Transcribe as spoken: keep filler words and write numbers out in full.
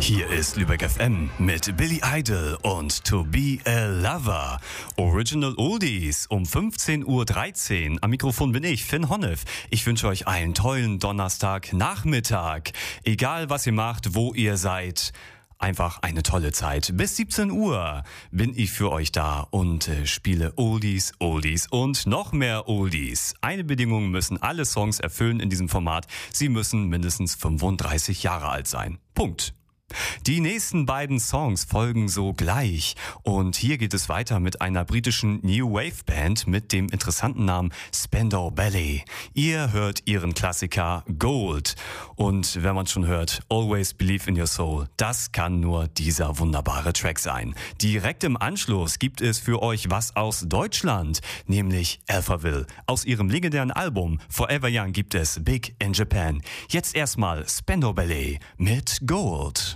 Hier ist Lübeck F M mit Billy Idol und To Be a Lover. Original Oldies um fünfzehn Uhr dreizehn. Am Mikrofon bin ich, Finn Honnef. Ich wünsche euch einen tollen Donnerstagnachmittag. Egal was ihr macht, wo ihr seid. Einfach eine tolle Zeit. Bis siebzehn Uhr bin ich für euch da und äh, spiele Oldies, Oldies und noch mehr Oldies. Eine Bedingung müssen alle Songs erfüllen in diesem Format. Sie müssen mindestens fünfunddreißig Jahre alt sein. Punkt. Die nächsten beiden Songs folgen sogleich und hier geht es weiter mit einer britischen New Wave Band mit dem interessanten Namen Spandau Ballet. Ihr hört ihren Klassiker Gold und wenn man schon hört Always Believe in Your Soul, das kann nur dieser wunderbare Track sein. Direkt im Anschluss gibt es für euch was aus Deutschland, nämlich Alphaville. Aus ihrem legendären Album Forever Young gibt es Big in Japan. Jetzt erstmal Spandau Ballet mit Gold.